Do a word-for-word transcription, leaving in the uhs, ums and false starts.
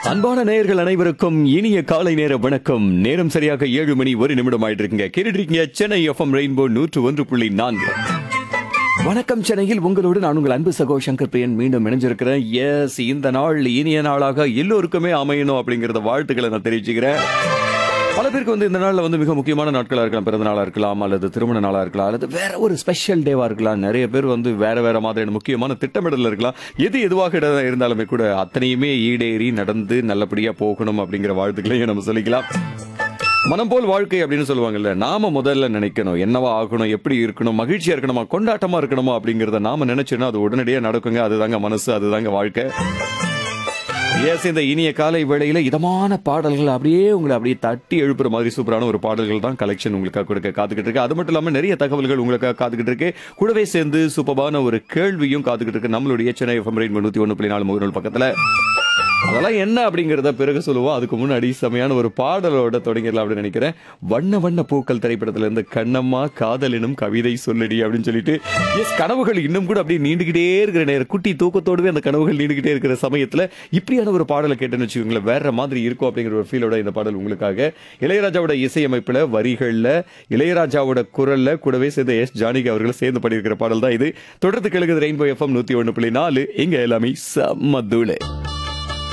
அன்பான நேயர்கள் அனைவருக்கும் இனிய காலை நேர வணக்கம். நேரம் சரியாக ஏழு மணி ஒரு நிமிடம் ஆயிட்டு இருக்குங்க. கேட்டுட்டு இருக்கீங்க சென்னை எஃப்எம் ரெயின்போ நூற்று ஒன்று புள்ளி நான்கு. வணக்கம் சென்னையில் உங்களோடு நான் உங்கள் அன்பு சகோ சங்கர் பிரியன் மீண்டும் இணைஞ்சிருக்கிறேன். எஸ், இந்த நாள் இனிய நாளாக எல்லோருக்குமே அமையணும் அப்படிங்கறத வாழ்த்துக்களை நான் தெரிவிச்சுக்கிறேன். பல பேருக்கு வந்து இந்த நாளில் வந்து மிக முக்கியமான நாட்களாக இருக்கலாம். பிறந்த நாளாக இருக்கலாம், அல்லது திருமண நாளாக இருக்கலாம், அல்லது வேற ஒரு ஸ்பெஷல் டேவாக இருக்கலாம். நிறைய பேர் வந்து வேற வேற மாதிரியான முக்கியமான திட்டமிடல் இருக்கலாம். எது எதுவாக இருந்தாலுமே கூட அத்தனையுமே ஈடேறி நடந்து நல்லபடியாக போகணும் அப்படிங்கிற வாழ்த்துக்களையும் நம்ம சொல்லிக்கலாம். மனம் போல் வாழ்க்கை அப்படின்னு சொல்லுவாங்கல்ல, நாம முதல்ல நினைக்கணும் என்னவா ஆகணும், எப்படி இருக்கணும், மகிழ்ச்சியா இருக்கணுமா, கொண்டாட்டமா இருக்கணுமா அப்படிங்கறத நாம நினைச்சோன்னா அது உடனடியாக நடக்குங்க. அதுதாங்க மனசு, அதுதாங்க வாழ்க்கை. எஸ், இந்த இனிய காலை வேளையில இதமான பாடல்கள் அப்படியே உங்களை அப்படியே தட்டி எழுப்புற மாதிரி சூப்பரான ஒரு பாடல்கள் தான் கலெக்ஷன் உங்களுக்காக கொடுக்க காத்துக்கிட்டு இருக்கு. அது மட்டும் இல்லாம நிறைய தகவல்கள் உங்களுக்காக காத்துக்கிட்டு இருக்கு. கூடவே சேர்ந்து சூப்பரான ஒரு கேள்வியும் காத்துக்கிட்டு இருக்கு நம்மளுடைய சென்னை எஃப்எம் ரெயின்போ நூத்தி ஒன்று புள்ளி நாலு முகநூல் பக்கத்துல. அதெல்லாம் என்ன அப்படிங்கறத பிறகு சொல்லுவோம். அதுக்கு முன்னாடி செமையான ஒரு பாடலோட தொடங்கிடலாம் அப்படின்னு நினைக்கிறேன். வண்ண வண்ண பூக்கள் திரைப்படத்துல இருந்து கண்ணம்மா காதலினும் கவிதை சொல்லடி அப்படின்னு சொல்லிட்டு, எஸ், கனவுகள் இன்னும் கூட அப்படியே நீண்டுகிட்டே இருக்கிற நேரம், குட்டி தூக்கத்தோடவே அந்த கனவுகள் நீண்டுகிட்டே இருக்கிற சமயத்துல இப்படியான ஒரு பாடலை கேட்டேன்னு வச்சுக்கோங்களேன், வேற மாதிரி இருக்கும் அப்படிங்கிற ஒரு ஃபீலோட இந்த பாடல் உங்களுக்காக. இளையராஜாவோட இசையமைப்புல, வரிகள்ல, இளையராஜாவோட குரல்ல, கூடவே சேர்ந்த எஸ் ஜானகி அவர்கள் சேர்ந்து பாடியிருக்கிற பாடல் தான் இது. தொடர்ந்து கேளுங்க ரெயின்போ எஃப்எம் நூத்தி ஒன்று புள்ளி நாலு. இங்க எல்லாமே செம்ம தூளு.